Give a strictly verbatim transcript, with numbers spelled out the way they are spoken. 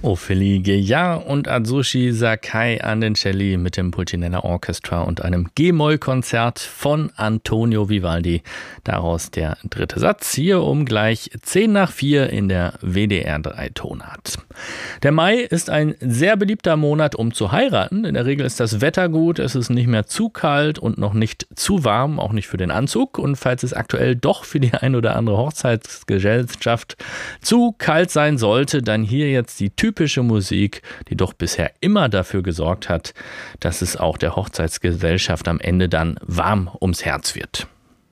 Ophelie ja und Atsushi Sakai an den Celli mit dem Pulcinella Orchestra und einem G-Moll-Konzert von Antonio Vivaldi. Daraus der dritte Satz, hier um gleich zehn nach vier in der W D R drei Tonart. Der Mai ist ein sehr beliebter Monat, um zu heiraten. In der Regel ist das Wetter gut, es ist nicht mehr zu kalt und noch nicht zu warm, auch nicht für den Anzug. Und falls es aktuell doch für die ein oder andere Hochzeitsgesellschaft zu kalt sein sollte, dann hier jetzt die typische Musik, die doch bisher immer dafür gesorgt hat, dass es auch der Hochzeitsgesellschaft am Ende dann warm ums Herz wird.